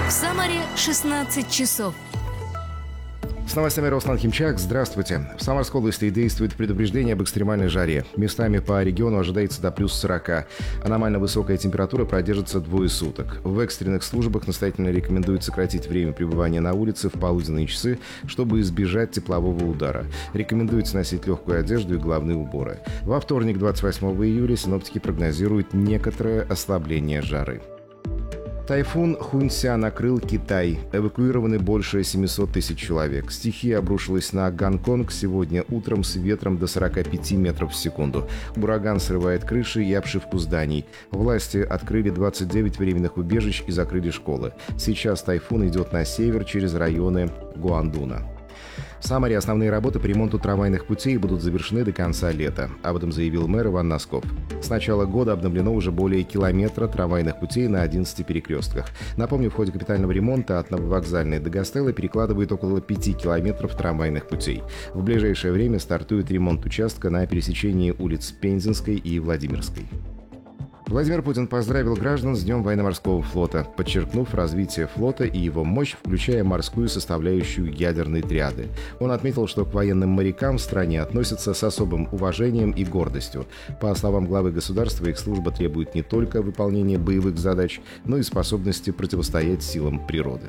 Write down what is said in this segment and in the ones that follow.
В Самаре 16 часов. С новостями Руслан Химчак. Здравствуйте. В Самарской области действует предупреждение об экстремальной жаре. Местами по региону ожидается до плюс 40. Аномально высокая температура продержится двое суток. В экстренных службах настоятельно рекомендуют сократить время пребывания на улице в полуденные часы, чтобы избежать теплового удара. Рекомендуется носить легкую одежду и головные уборы. Во вторник, 28 июля, синоптики прогнозируют некоторое ослабление жары. Тайфун Хунся накрыл Китай. Эвакуированы больше 700 тысяч человек. Стихия обрушилась на Гонконг сегодня утром с ветром до 45 метров в секунду. Ураган срывает крыши и обшивку зданий. Власти открыли 29 временных убежищ и закрыли школы. Сейчас тайфун идет на север через районы Гуандуна. В Самаре основные работы по ремонту трамвайных путей будут завершены до конца лета. Об этом заявил мэр Иван Носков. С начала года обновлено уже более километра трамвайных путей на 11 перекрестках. Напомню, в ходе капитального ремонта от Нововокзальной до Гастеллы перекладывают около 5 километров трамвайных путей. В ближайшее время стартует ремонт участка на пересечении улиц Пензенской и Владимирской. Владимир Путин поздравил граждан с Днем военно-морского флота, подчеркнув развитие флота и его мощь, включая морскую составляющую ядерной триады. Он отметил, что к военным морякам в стране относятся с особым уважением и гордостью. По словам главы государства, их служба требует не только выполнения боевых задач, но и способности противостоять силам природы.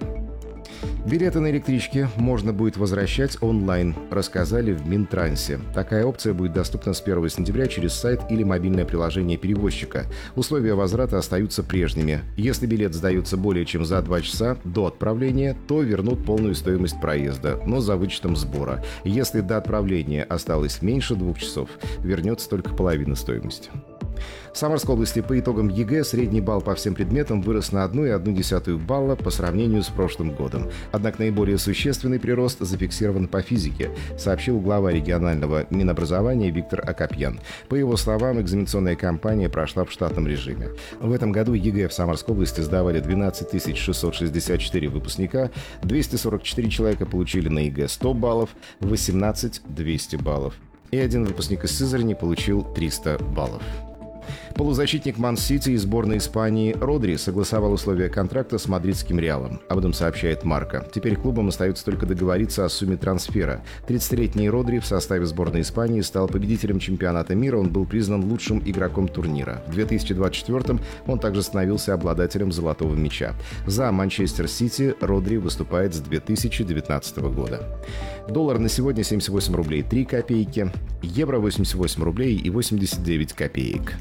Билеты на электричке можно будет возвращать онлайн, рассказали в Минтрансе. Такая опция будет доступна с 1 сентября через сайт или мобильное приложение перевозчика. Условия возврата остаются прежними. Если билет сдается более чем за 2 часа до отправления, то вернут полную стоимость проезда, но за вычетом сбора. Если до отправления осталось меньше 2 часов, вернется только половина стоимости. В Самарской области по итогам ЕГЭ средний балл по всем предметам вырос на 1,1 балла по сравнению с прошлым годом. Однако наиболее существенный прирост зафиксирован по физике, сообщил глава регионального Минобразования Виктор Акопьян. По его словам, экзаменационная кампания прошла в штатном режиме. В этом году ЕГЭ в Самарской области сдавали 12 664 выпускника, 244 человека получили на ЕГЭ 100 баллов, 18 – 200 баллов. И один выпускник из Сызрани получил 300 баллов. Полузащитник Ман-Сити и сборной Испании Родри согласовал условия контракта с мадридским Реалом. Об этом сообщает Марка. Теперь клубам остается только договориться о сумме трансфера. 30-летний Родри в составе сборной Испании стал победителем чемпионата мира. Он был признан лучшим игроком турнира. В 2024-м он также становился обладателем золотого мяча. За Манчестер Сити Родри выступает с 2019 года. Доллар на сегодня 78 рублей 3 копейки, евро 88 рублей и 89 копеек.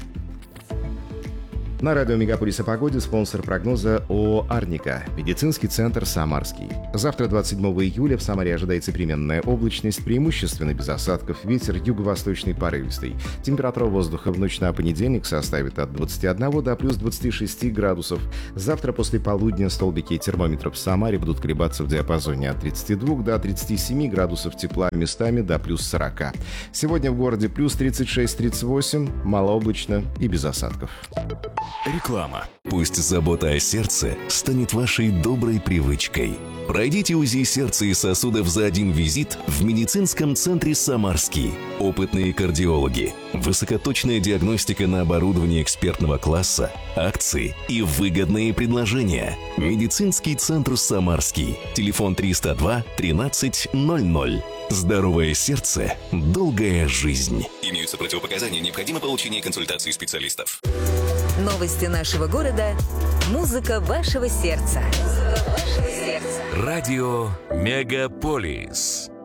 На радио «Мегаполис» о погоде спонсор прогноза ООО «Арника», медицинский центр «Самарский». Завтра, 27 июля, в Самаре ожидается переменная облачность, преимущественно без осадков, ветер юго-восточный порывистый. Температура воздуха в ночь на понедельник составит от 21 до плюс 26 градусов. Завтра после полудня столбики термометров в Самаре будут колебаться в диапазоне от 32 до 37 градусов тепла, местами до плюс 40. Сегодня в городе плюс 36-38, малооблачно и без осадков. Реклама. Пусть забота о сердце станет вашей доброй привычкой. Пройдите УЗИ сердца и сосудов за один визит в медицинском центре «Самарский». Опытные кардиологи, высокоточная диагностика на оборудовании экспертного класса, акции и выгодные предложения. Медицинский центр «Самарский». Телефон 302 13 00. Здоровое сердце – долгая жизнь. Имеются противопоказания, необходимо получение консультации специалистов. Новости нашего города. Музыка вашего сердца. Радио «Мегаполис».